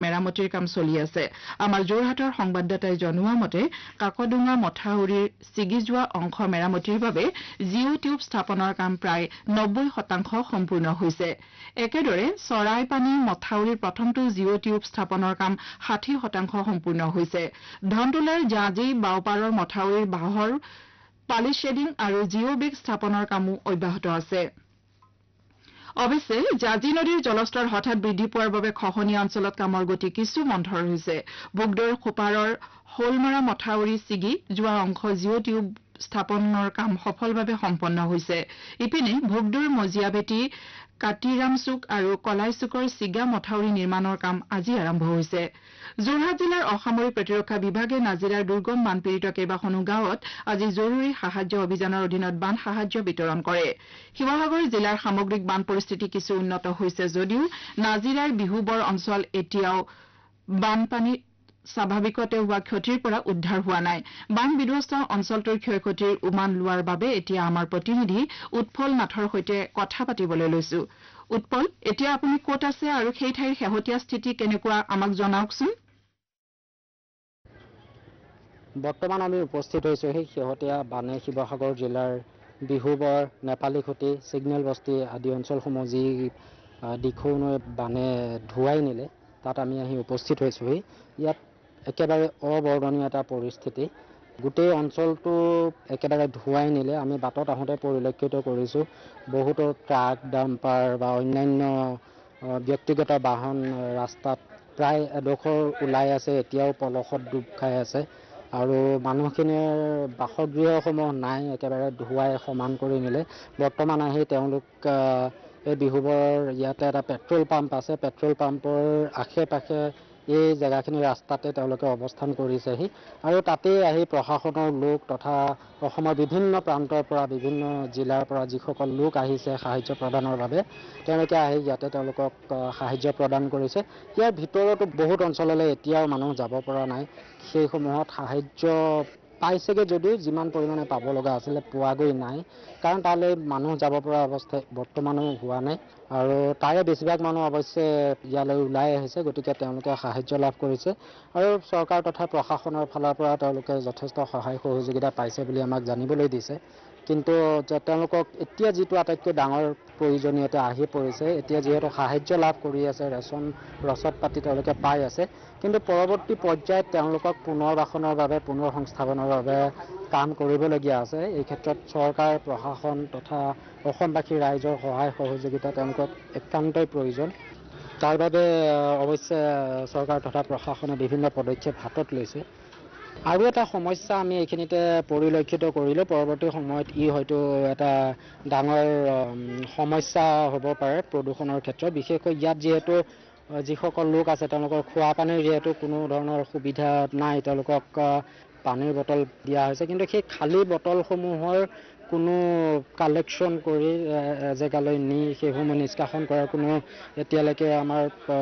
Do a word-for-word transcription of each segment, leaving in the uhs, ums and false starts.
মেৰামতিৰ কাম চলি আছে। আমাৰ যোৰহাটৰ সংবাদদাতাই জনোৱা মতে কাকডোঙা মথাউৰিৰ ছিগি যোৱা অংশ মেৰামতিৰ বাবে জিঅ' টিউব স্থাপনৰ কাম প্ৰায় নব্বৈ শতাংশ সম্পূৰ্ণ হৈছে। একেদৰে চৰাইপানী মথাউৰিৰ প্ৰথমটো জিঅ' টিউব স্থাপনৰ কাম ষাঠি শতাংশ সম্পূৰ্ণ হৈছে। ধনতোলাৰ জাঁজি বাওপাৰৰ মথাউৰিৰ বাঁহৰ পালিছ শ্বেডিং আৰু জিঅ' বেগ স্থাপনৰ কামো অব্যাহত আছে। অৱশ্যে জাঁজি নদীৰ জলস্তৰ হঠাৎ বৃদ্ধি পোৱাৰ বাবে খহনীয়া অঞ্চলত কামৰ গতি কিছু মন্থৰ হৈছে। বুগদৈৰ খোপাৰৰ শোলমৰা মথাউৰি ছিগি যোৱা অংশ জিঅ' টিউব স্থাপনৰ কাম সফলভাৱে সম্পন্ন হৈছে। ইপিনে ভোগদৈৰ মজিয়াভেটি কাটিৰামচুক আৰু কলাইচুকৰ ছিগা মথাউৰি নিৰ্মাণৰ কাম আজি আৰম্ভ হৈছে। যোৰহাট জিলাৰ অসামৰিক প্ৰতিৰক্ষা বিভাগে নাজিৰাৰ দুৰ্গম বানপীড়িত কেইবাখনো গাঁৱত আজি জৰুৰী সাহায্য অভিযানৰ অধীনত বান সাহায্য বিতৰণ কৰে। শিৱসাগৰ জিলাৰ সামগ্ৰিক বান পৰিস্থিতি কিছু উন্নত হৈছে যদিও নাজিৰাৰ বিহুবৰ অঞ্চল এতিয়াও বানপানী স্বাভাৱিকতে হোৱা ক্ষতিৰ পৰা উদ্ধাৰ হোৱা নাই। বান বিধ্বস্ত অঞ্চলটোৰ ক্ষয় ক্ষতিৰ উমান লোৱাৰ বাবে এতিয়া আমাৰ প্ৰতিনিধি উৎপল নাথৰ সৈতে কথা পাতিবলৈ লৈছো। উৎপল, এতিয়া আপুনি ক'ত আছে আৰু সেই ঠাইৰ শেহতীয়া স্থিতি কেনেকুৱা আমাক জনাওকচোন। বৰ্তমান আমি উপস্থিত হৈছোঁ সেই শেহতীয়া বানে শিৱসাগৰ জিলাৰ বিহুবৰ, নেপালীখুটি, ছিগনেল বস্তি আদি অঞ্চলসমূহ যি দিখৌ নৈ বানে ধুৱাই নিলে তাত আমি আহি উপস্থিত হৈছোঁহি। ইয়াত একেবাৰে অবৰ্ণনীয় এটা পৰিস্থিতি। গোটেই অঞ্চলটো একেবাৰে ধুৱাই নিলে। আমি বাটত আহোঁতে পৰিলক্ষিত কৰিছোঁ বহুতো ট্ৰাক, ডাম্পাৰ বা অন্যান্য ব্যক্তিগত বাহন ৰাস্তাত প্ৰায় এডোখৰ ওলাই আছে, এতিয়াও পলসত ডুব খাই আছে আৰু মানুহখিনিৰ বাসগৃহসমূহ নাই, একেবাৰে ধুৱাই সমান কৰি নিলে। বৰ্তমান আহি তেওঁলোক এই বিহুবৰ ইয়াতে এটা পেট্ৰল পাম্প আছে, পেট্ৰল পাম্পৰ আশে পাশে এই জেগাখিনি ৰাস্তাতে তেওঁলোকে অৱস্থান কৰিছেহি আৰু তাতেই আহি প্ৰশাসনৰ লোক তথা অসমৰ বিভিন্ন প্ৰান্তৰ পৰা বিভিন্ন জিলাৰ পৰা যিসকল লোক আহিছে সাহায্য প্ৰদানৰ বাবে তেওঁলোকে আহি ইয়াতে তেওঁলোকক সাহায্য প্ৰদান কৰিছে। ইয়াৰ ভিতৰতো বহুত অঞ্চললৈ এতিয়াও মানুহ যাব পৰা নাই। সেইসমূহত সাহায্য পাইছেগৈ যদিও যিমান পৰিমাণে পাব লগা আছিলে পোৱাগৈ নাই, কাৰণ তালৈ মানুহ যাব পৰা অৱস্থা বৰ্তমানো হোৱা নাই আৰু তাৰে বেছিভাগ মানুহ অৱশ্যে ইয়ালৈ ওলাই আহিছে, গতিকে তেওঁলোকে সাহায্য লাভ কৰিছে আৰু চৰকাৰ তথা প্ৰশাসনৰ ফালৰ পৰা তেওঁলোকে যথেষ্ট সহায় সহযোগিতা পাইছে বুলি আমাক জানিবলৈ দিছে। কিন্তু তেওঁলোকক এতিয়া যিটো আটাইতকৈ ডাঙৰ প্ৰয়োজনীয়তা আহি পৰিছে, এতিয়া যিহেতু সাহায্য লাভ কৰি আছে, ৰেচন ৰচদ পাতি তেওঁলোকে পাই আছে, কিন্তু পৰৱৰ্তী পৰ্যায়ত তেওঁলোকক পুনৰ বাসনৰ বাবে পুনৰ সংস্থাপনৰ বাবে কাম কৰিবলগীয়া আছে। এই ক্ষেত্ৰত চৰকাৰ, প্ৰশাসন তথা অসমবাসী ৰাইজৰ সহায় সহযোগিতা তেওঁলোকক একান্তই প্ৰয়োজন। তাৰ বাবে অৱশ্যে চৰকাৰ তথা প্ৰশাসনে বিভিন্ন পদক্ষেপ হাতত লৈছে। আৰু এটা সমস্যা আমি এইখিনিতে পৰিলক্ষিত কৰিলোঁ, পৰৱৰ্তী সময়ত ই হয়তো এটা ডাঙৰ সমস্যা হ'ব পাৰে প্ৰদূষণৰ ক্ষেত্ৰত। বিশেষকৈ ইয়াত যিহেতু যিসকল লোক আছে তেওঁলোকৰ খোৱা পানীৰ যিহেতু কোনো ধৰণৰ সুবিধা নাই, তেওঁলোকক পানীৰ বটল দিয়া হৈছে, কিন্তু সেই খালী বটলসমূহৰ কোনো কালেকশ্যন কৰি এজেগালৈ নি সেইসমূহ নিষ্কাশন কৰাৰ কোনো এতিয়ালৈকে আমাৰ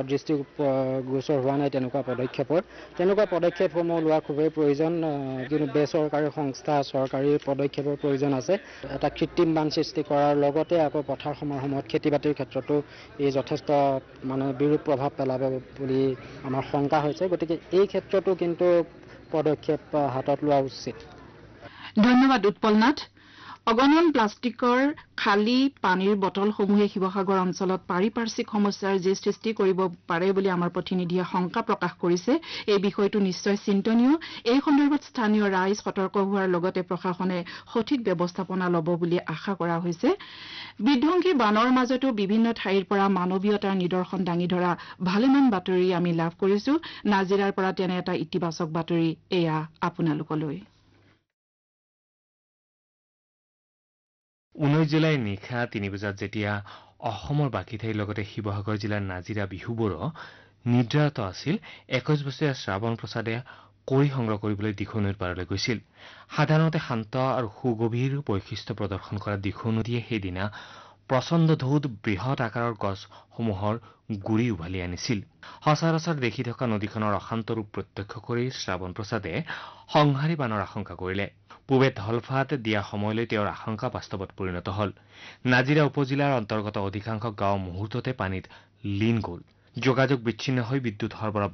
দৃষ্টিগোচৰ হোৱা নাই তেনেকুৱা পদক্ষেপৰ। তেনেকুৱা পদক্ষেপসমূহ লোৱা খুবেই প্ৰয়োজন, কিন্তু বেচৰকাৰী সংস্থা চৰকাৰী পদক্ষেপৰ প্ৰয়োজন আছে। এটা কৃত্ৰিম বান সৃষ্টি কৰাৰ লগতে আকৌ পথাৰ সময়সমূহত খেতি বাতিৰ ক্ষেত্ৰতো এই যথেষ্ট মানে বিৰূপ প্ৰভাৱ পেলাব বুলি আমাৰ শংকা হৈছে, গতিকে এই ক্ষেত্ৰতো কিন্তু পদক্ষেপ হাতত লোৱা উচিত। ধন্যবাদ উৎপল নাথ। অগণন প্লাষ্টিকৰ খালী পানীৰ বটলসমূহে শিৱসাগৰ অঞ্চলত পাৰিপাৰ্শ্বিক সমস্যাৰ যি সৃষ্টি কৰিব পাৰে বুলি আমাৰ প্ৰতিনিধিয়ে শংকা প্ৰকাশ কৰিছে। এই বিষয়টো নিশ্চয় চিন্তনীয়। এই সন্দৰ্ভত স্থানীয় ৰাইজ সতৰ্ক হোৱাৰ লগতে প্ৰশাসনে সঠিক ব্যৱস্থাপনা ল'ব বুলি আশা কৰা হৈছে। বিধ্বংসী বানৰ মাজতো বিভিন্ন ঠাইৰ পৰা মানৱীয়তাৰ নিদৰ্শন দাঙি ধৰা ভালেমান বাতৰি আমি লাভ কৰিছো। নাজিৰাৰ পৰা তেনে এটা ইতিবাচক বাতৰি এয়া আপোনালোকলৈ। ঊনৈশ জুলাই নিশা তিনি বজাত যেতিয়া অসমৰ বাকী ঠাইৰ লগতে শিৱসাগৰ জিলাৰ নাজিৰা বিহুবোৰো নিদ্ৰাৰত আছিল, একৈশ বছৰীয়া শ্ৰাৱণ প্ৰসাদে কড়ি সংগ্ৰহ কৰিবলৈ দিখৌ নৈৰ পাৰলৈ গৈছিল। সাধাৰণতে শান্ত আৰু সুগভীৰ বৈশিষ্ট্য প্ৰদৰ্শন কৰা দিখৌ নদীয়ে সেইদিনা প্ৰচণ্ড ঢৌত বৃহৎ আকাৰৰ গছসমূহৰ গুৰি উভালি আনিছিল। সচৰাচৰ দেখি থকা নদীখনৰ অশান্ত ৰূপ প্ৰত্যক্ষ কৰি শ্ৰাৱণ প্ৰসাদে সংহাৰী বানৰ আশংকা কৰিলে। পূবে ধলফাট দিয়া সময়লৈ তেওঁৰ আশংকা বাস্তৱত পৰিণত হ'ল। নাজিৰা উপজিলাৰ অন্তৰ্গত অধিকাংশ গাঁও মুহূৰ্ততে পানীত লীন গ'ল। যোগাযোগ বিচ্ছিন্ন হৈ বিদ্যুৎ সৰবৰাহ